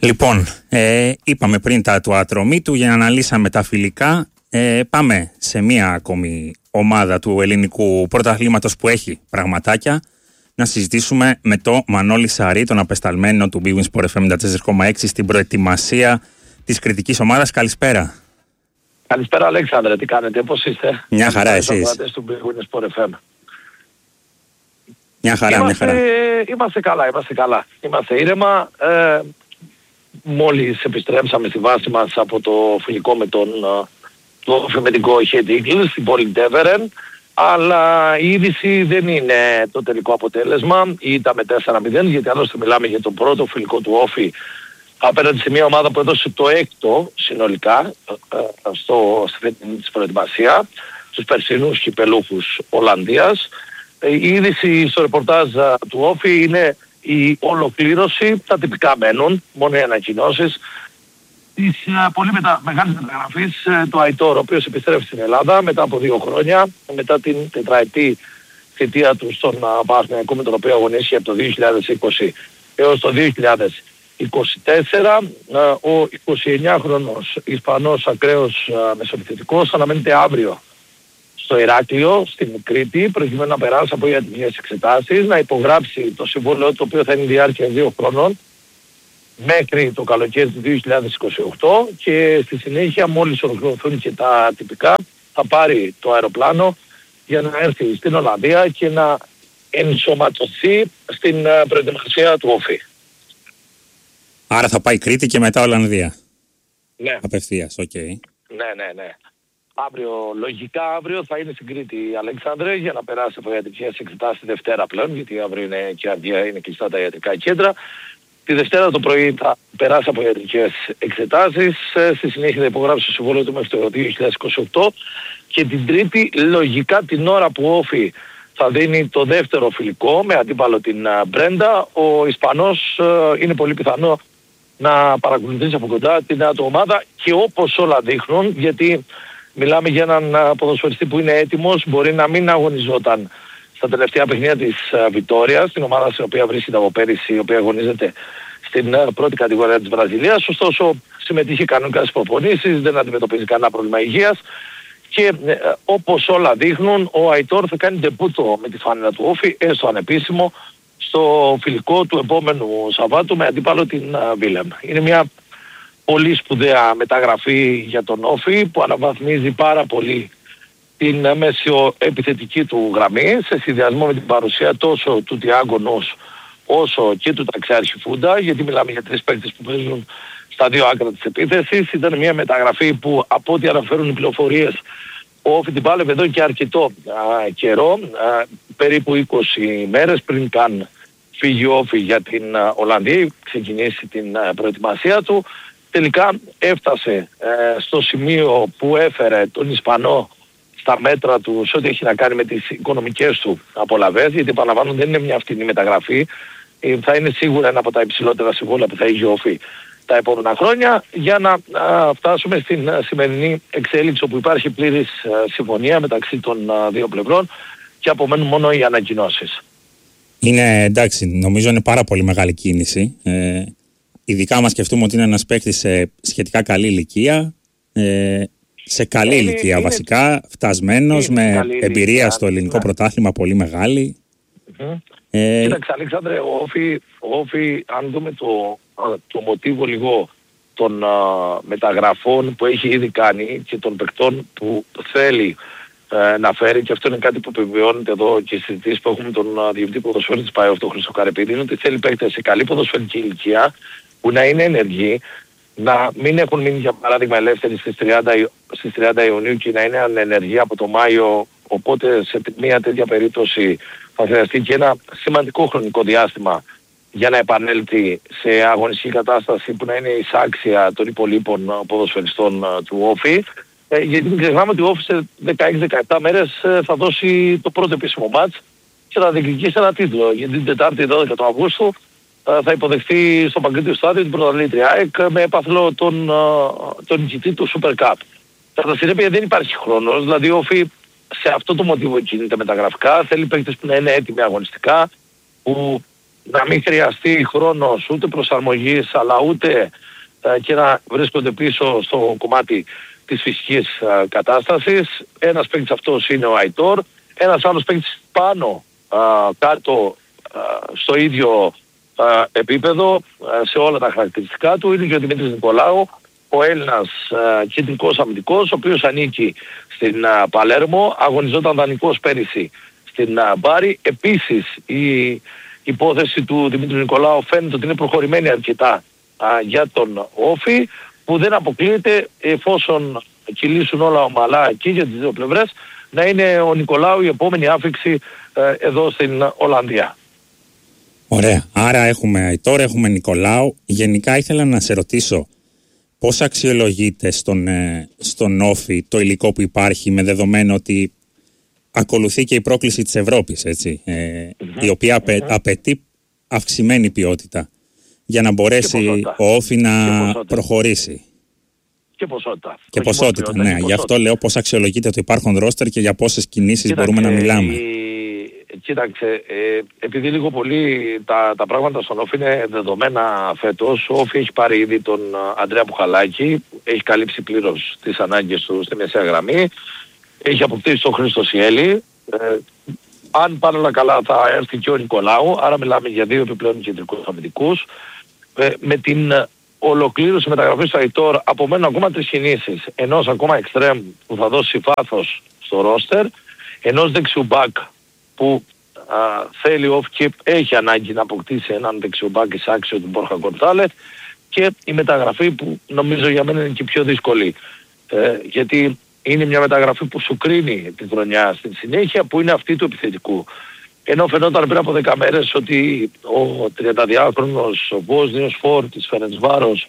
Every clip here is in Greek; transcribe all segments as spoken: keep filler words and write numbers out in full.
Λοιπόν, ε, είπαμε πριν τα του Ατρομήτου, για να αναλύσαμε τα φιλικά. Ε, πάμε σε μία ακόμη ομάδα του ελληνικού πρωταθλήματος που έχει πραγματάκια. Να συζητήσουμε με το Μανώλη Σαρή, τον απεσταλμένο του Big Win Sport εφ εμ ενενήντα τέσσερα κόμμα έξι στην προετοιμασία της κριτικής ομάδας. Καλησπέρα. Καλησπέρα Αλέξανδρε, τι κάνετε, πώς είστε? Μια χαρά, εσείς? Του Big Win Sport εφ εμ. Μια χαρά, είμαστε, μια χαρά. Είμαστε καλά, είμαστε καλά. Είμαστε ήρεμα. Ε, μόλις επιστρέψαμε στη βάση μας από το φιλικό με τον το φεμετικό Head Eagles στην πόλη Ντέβερεν, αλλά η είδηση δεν είναι το τελικό αποτέλεσμα. Ήταν με τέσσερα μηδέν, γιατί άλλωστε μιλάμε για το πρώτο φιλικό του Όφη απέναντι σε μια ομάδα που έδωσε το έκτο συνολικά στο, στη φετινή της προετοιμασία, στους περσινούς κυπελούχους Ολλανδίας. Η είδηση στο ρεπορτάζ του Όφη είναι η ολοκλήρωση, τα τυπικά μένουν, μόνο οι ανακοινώσεις, της uh, πολύ μετα... μεγάλης μεταγραφής uh, του Αϊτόρ, ο οποίος επιστρέφει στην Ελλάδα μετά από δύο χρόνια, μετά την τετραετή θητεία του στον uh, Παναθηναϊκό, με τον οποίο αγωνίστηκε από το δύο χιλιάδες είκοσι έως το δύο χιλιάδες είκοσι τέσσερα. Uh, ο εικοσιεννιάχρονος Ισπανός ακραίος uh, μεσοεπιθετικός αναμένεται αύριο στο Ηράκλειο, στην Κρήτη, προκειμένου να περάσει από ιατρικές εξετάσεις, να υπογράψει το συμβόλαιο, το οποίο θα είναι διάρκεια δύο χρόνων μέχρι το καλοκαίρι του δύο χιλιάδες είκοσι οκτώ, και στη συνέχεια, μόλις ολοκληρωθούν και τα τυπικά, θα πάρει το αεροπλάνο για να έρθει στην Ολλανδία και να ενσωματωθεί στην προετοιμασία του Όφη. Άρα θα πάει Κρήτη και μετά Ολλανδία. Ναι. Απευθείας, οκ. Okay. Ναι, ναι, ναι. Αύριο, λογικά αύριο θα είναι στην Κρήτη, Αλέξανδρε, για να περάσει από ιατρικές εξετάσεις τη Δευτέρα πλέον, γιατί αύριο είναι και αργία, είναι κλειστά τα ιατρικά κέντρα. Τη Δευτέρα το πρωί θα περάσει από ιατρικές εξετάσεις, στη συνέχεια θα υπογράψει το συμβόλαιο του μέχρι το δύο χιλιάδες είκοσι οκτώ, και την Τρίτη, λογικά την ώρα που ο Όφη θα δίνει το δεύτερο φιλικό με αντίπαλο την Μπρέντα, ο Ισπανός είναι πολύ πιθανό να παρακολουθήσει από κοντά την του ομάδα, και όπως όλα δείχνουν, γιατί μιλάμε για έναν ποδοσφαιριστή που είναι έτοιμος, μπορεί να μην αγωνιζόταν στα τελευταία παιχνίδια της Βιτόριας, την ομάδα στην οποία βρίσκεται από πέρυσι, η οποία αγωνίζεται στην πρώτη κατηγορία της Βραζιλίας. Ωστόσο συμμετείχε κανονικά στις προπονήσεις, δεν αντιμετωπίζει κανένα πρόβλημα υγείας, και ε, όπως όλα δείχνουν, ο Αϊτόρ θα κάνει ντεπούτο με τη φάνελα του Όφη, έστω ανεπίσημο, στο φιλικό του επόμενου Σαββάτου με αντίπαλο την Βίλεμ. Είναι μια πολύ σπουδαία μεταγραφή για τον Όφη, που αναβαθμίζει πάρα πολύ την μεσοεπιθετική του γραμμή, σε συνδυασμό με την παρουσία τόσο του Τιάγκο Νους όσο και του Ταξιάρχη Φούντα, γιατί μιλάμε για τρεις παίκτες που παίζουν στα δύο άκρα της επίθεσης. Ήταν μια μεταγραφή που, από ό,τι αναφέρουν οι πληροφορίες, ο Όφη την πάλευε εδώ και αρκετό α, καιρό, α, περίπου είκοσι μέρες πριν καν φύγει ο Όφη για την α, Ολλανδία, ξεκινήσει την α, προετοιμασία του. Τελικά έφτασε ε, στο σημείο που έφερε τον Ισπανό στα μέτρα του σε ό,τι έχει να κάνει με τις οικονομικές του απολαβές, γιατί επαναλαμβάνω δεν είναι μια φτηνή μεταγραφή, ε, θα είναι σίγουρα ένα από τα υψηλότερα συμβόλαια που θα έχει ο Όφη τα επόμενα χρόνια, για να α, φτάσουμε στην α, σημερινή εξέλιξη, όπου υπάρχει πλήρης α, συμφωνία μεταξύ των α, δύο πλευρών και απομένουν μόνο οι ανακοινώσεις. Είναι εντάξει, νομίζω είναι πάρα πολύ μεγάλη κίνηση. Ε... Ειδικά μας σκεφτούμε ότι είναι ένας παίκτης σε σχετικά καλή ηλικία, ε, σε καλή είναι, ηλικία είναι, βασικά, φτασμένος, με εμπειρία ηλικία, στο ελληνικό ναι. πρωτάθλημα πολύ μεγάλη. Mm-hmm. Ε, Κοίταξε Αλέξανδρε, ο Όφη, ο Όφη, αν δούμε το, το μοτίβο λίγο των α, μεταγραφών που έχει ήδη κάνει και των παικτών που θέλει ε, να φέρει, και αυτό είναι κάτι που επιβεβαιώνεται εδώ και στις συζητήσεις που έχουμε τον διευθυντή ποδοσφαίρου της ΠΑΕΟΦ, τον Χρήστο Καρεπίδη, είναι ότι θέλει παίκτες σε καλή ποδοσφαιρική ηλικία, που να είναι ενεργοί, να μην έχουν μείνει για παράδειγμα ελεύθεροι στις τριάντα, στις τριάντα Ιουνίου και να είναι ανενεργοί από το Μάιο, οπότε σε μια τέτοια περίπτωση θα χρειαστεί και ένα σημαντικό χρονικό διάστημα για να επανέλθει σε αγωνιστική κατάσταση που να είναι εισάξια των υπολείπων ποδοσφαιριστών του Όφη, ε, γιατί μην ξεχνάμε ότι ο Όφη σε δεκαέξι δεκαεπτά μέρες θα δώσει το πρώτο επίσημο μάτς και θα διεκδικήσει ένα τίτλο, γιατί την Τετάρτη δώδεκα του Αυγούστου θα υποδεχθεί στο Παγκρίτιο Στάδιο την πρωταθλήτρια ΑΕΚ με έπαθλο τον, τον νικητή του Super Cup. Κατά συνέπεια δεν υπάρχει χρόνος, δηλαδή ο Όφη σε αυτό το μοτίβο κινείται μεταγραφικά, θέλει παίκτες που να είναι έτοιμοι αγωνιστικά, που να μην χρειαστεί χρόνος ούτε προσαρμογής αλλά ούτε ε, και να βρίσκονται πίσω στο κομμάτι της φυσικής ε, κατάστασης. Ένας παίκτης αυτός είναι ο Αϊτόρ, ένας άλλος παίκτης πάνω ε, κάτω ε, στο ίδιο ε, επίπεδο ε, σε όλα τα χαρακτηριστικά του είναι και ο Δημήτρης Νικολάου, ο Έλληνας ε, κεντρικός αμυντικός, ο οποίος ανήκει στην ε, Παλέρμο, αγωνιζόταν δανεικός πέρυσι στην ε, Μπάρι. Επίσης η υπόθεση του Δημήτρη Νικολάου φαίνεται ότι είναι προχωρημένη αρκετά α, για τον Όφη, που δεν αποκλείεται, εφόσον κυλήσουν όλα ομαλά και για τις δύο πλευρές, να είναι ο Νικολάου η επόμενη άφιξη ε, εδώ στην Ολλανδία. Ωραία. Άρα έχουμε τώρα έχουμε Νικολάου. Γενικά ήθελα να σε ρωτήσω πώς αξιολογείται στον, ε, στον Όφη το υλικό που υπάρχει, με δεδομένο ότι ακολουθεί και η πρόκληση της Ευρώπης, έτσι, ε, mm-hmm. η οποία απαι, mm-hmm. απαιτεί αυξημένη ποιότητα για να μπορέσει ο Όφη να προχωρήσει. Και ποσότητα. Και Όχι ποσότητα, ποιότητα, ναι. Και γι' αυτό λέω πώς αξιολογείται το υπάρχον ρόστερ και για πόσες κινήσεις Κοίταξε, μπορούμε να μιλάμε. Η... Κοίταξε, ε, επειδή λίγο πολύ τα, τα πράγματα στον Όφη είναι δεδομένα φέτος, ο Όφη έχει πάρει ήδη τον Αντρέα Πουχαλάκη, έχει καλύψει πλήρως τις ανάγκες του στη μεσαία γραμμή. Έχει αποκτήσει τον Χρήστο Σιέλη. Ε, αν πάνε όλα καλά θα έρθει και ο Νικολάου, άρα μιλάμε για δύο επιπλέον κεντρικούς αμυντικούς. Ε, με την ολοκλήρωση μεταγραφής του Αϊτόρ απομένουν ακόμα τρεις κινήσεις. Ενός ακόμα εξτρέμ που θα δώσει βάθος στο ρόστερ, ενός δεξιουμπάκ που α, θέλει off και έχει ανάγκη να αποκτήσει έναν δεξιουμπάκ εισάξιο του Μπόρχα Γκοντάλεθ, και η μεταγραφή που νομίζω για μένα είναι και πιο δύσκολη. Ε, γιατί είναι μια μεταγραφή που σου κρίνει την χρονιά στην συνέχεια, που είναι αυτή του επιθετικού. Ενώ φαινόταν πριν από δέκα μέρες ότι ο τριανταδυάχρονος, ο Βόσνιος Φορ της Φερεντσβάρος,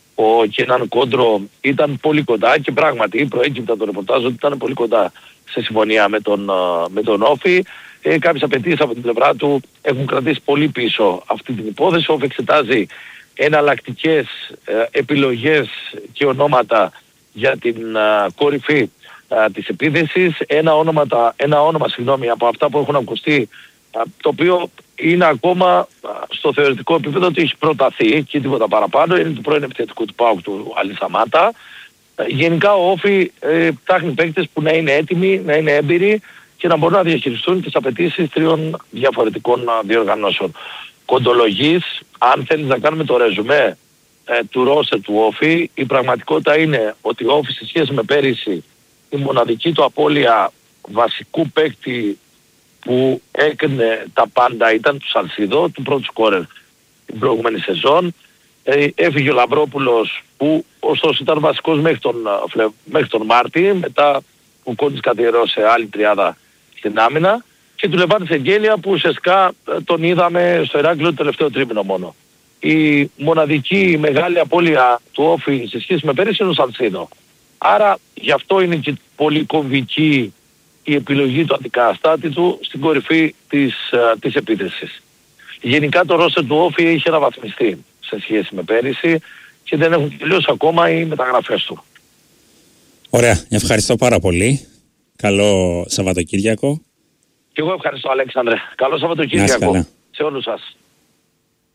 ο Κέναν Κόντρο ήταν πολύ κοντά, και πράγματι προέκυπτα το ρεπορτάζ ότι ήταν πολύ κοντά σε συμφωνία με τον, με τον Όφη. Ε, κάποιες απαιτήσεις από την πλευρά του έχουν κρατήσει πολύ πίσω αυτή την υπόθεση. Ο Όφη εξετάζει εναλλακτικές ε, επιλογές και ονόματα για την α, κορυφή α, της επίθεσης. Ένα όνομα, τα, ένα όνομα συγγνώμη, από αυτά που έχουν ακουστεί, α, το οποίο είναι ακόμα α, στο θεωρητικό επίπεδο ότι έχει προταθεί και τίποτα παραπάνω, είναι του πρώην επιθετικού του ΠΑΟΚ του Αλή Σαμάτα. Ε, γενικά ο Όφη ε, ψάχνει παίκτες που να είναι έτοιμοι, να είναι έμπειροι και να μπορούν να διαχειριστούν τις απαιτήσεις τριών διαφορετικών α, διοργανώσεων. Κοντολογής, αν θέλεις να κάνουμε το ρεζουμέ ε, του ρόστερ του Όφη, η πραγματικότητα είναι ότι ο Όφη σε σχέση με πέρυσι η μοναδική του απώλεια βασικού παίκτη που έκανε τα πάντα ήταν του Σαλσίδο, του πρώτου σκόρερ την προηγούμενη σεζόν. Ε, έφυγε ο Λαμπρόπουλος, που ωστόσο ήταν βασικός μέχρι τον, μέχρι τον Μάρτι, μετά ο Κόντης καθιερώσε άλλη τριάδα στην άμυνα, και του Λεβάντη Εγγέλια που ουσιαστικά τον είδαμε στο Ηράκλειο το τελευταίο τρίμηνο μόνο. Η μοναδική μεγάλη απώλεια του Όφη σε σχέση με πέρυσι είναι ο Σαλσίδο. Άρα γι' αυτό είναι και πολύ κομβική η επιλογή του αντικαταστάτη του στην κορυφή της, uh, της επίθεσης. Γενικά το ρόστερ του Όφη έχει αναβαθμιστεί σε σχέση με πέρυσι και δεν έχουν τελειώσει ακόμα οι μεταγραφές του. Ωραία, ευχαριστώ πάρα πολύ. Καλό Σαββατοκύριακο. Και εγώ ευχαριστώ, Αλέξανδρε. Καλό Σαββατοκύριακο σε όλους σας.